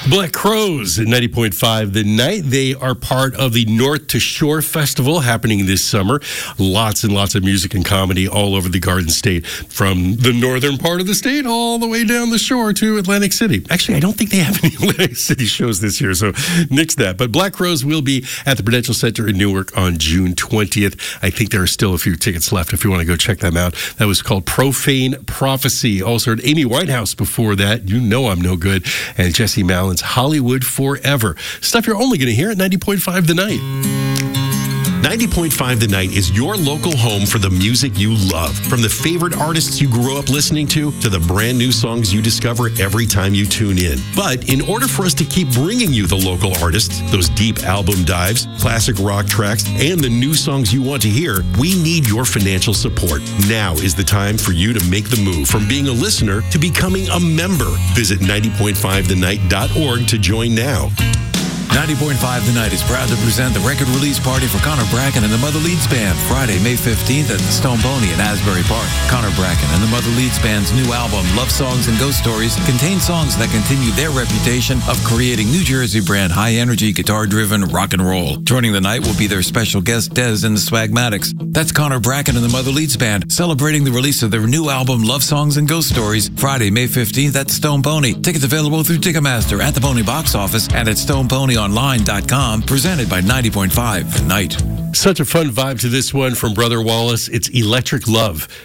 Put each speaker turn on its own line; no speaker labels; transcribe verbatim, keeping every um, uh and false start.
Black Crowes at ninety point five The Night. They are part of the North to Shore Festival happening this summer. Lots and lots of music and comedy all over the Garden State, from the northern part of the state all the way down the shore to Atlantic City. Actually, I don't think they have any Atlantic City shows this year, so nix that. But Black Crowes will be at the Prudential Center in Newark on June twentieth. I think there are still a few tickets left if you want to go check them out. That was called Profane Prophecy. Also heard Amy Winehouse before that. You Know I'm No Good. And Jesse Malin, Hollywood Forever. Stuff you're only going to hear at ninety point five The Night.
ninety point five The Night is your local home for the music you love. From the favorite artists you grew up listening to, to the brand new songs you discover every time you tune in. But in order for us to keep bringing you the local artists, those deep album dives, classic rock tracks, and the new songs you want to hear, we need your financial support. Now is the time for you to make the move from being a listener to becoming a member. Visit ninety point five the night dot org to join now.
ninety point five The Night is proud to present the record release party for Connor Bracken and the Mother Leeds Band, Friday, May fifteenth at the Stone Pony in Asbury Park. Connor Bracken and the Mother Leeds Band's new album, Love Songs and Ghost Stories, contains songs that continue their reputation of creating New Jersey brand high-energy, guitar-driven rock and roll. Joining the night will be their special guest, Dez and the Swagmatics. That's Connor Bracken and the Mother Leeds Band, celebrating the release of their new album, Love Songs and Ghost Stories, Friday, May fifteenth at the Stone Pony. Tickets available through Ticketmaster, at the Pony box office, and at stone pony online dot com. Presented by ninety point five The Night.
Such a fun vibe to this one from Brother Wallace. It's Electric Love.